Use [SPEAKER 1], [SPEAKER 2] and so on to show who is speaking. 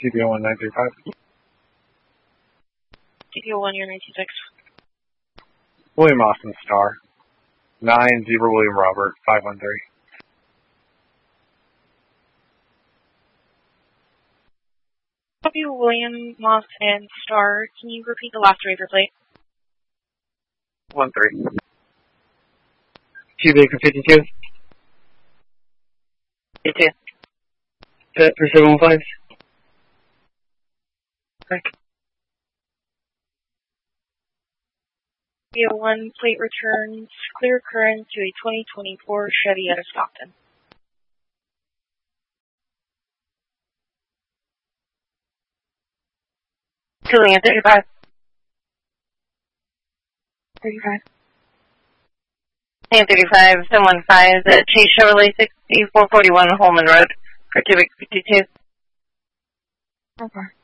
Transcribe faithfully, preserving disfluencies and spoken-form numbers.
[SPEAKER 1] T B O one nine three five.
[SPEAKER 2] T B O one, you're nine two six.
[SPEAKER 1] William Austin Star. nine zero William Robert, five one three.
[SPEAKER 2] W. William Moss and Star, can you repeat the last waiver plate?
[SPEAKER 1] one three.
[SPEAKER 3] Two Baker fifty-two.
[SPEAKER 2] fifty-two.
[SPEAKER 3] Set for seven one five.
[SPEAKER 2] Correct. T B O one plate returns clear current to a twenty twenty-four Chevy out of Stockton.
[SPEAKER 4] Julian, thirty-five.
[SPEAKER 2] thirty-five.
[SPEAKER 4] And thirty-five, seven one five, uh, Chase Chevrolet sixty-four forty-one Holman Road for Cubic fifty-two.
[SPEAKER 2] Okay.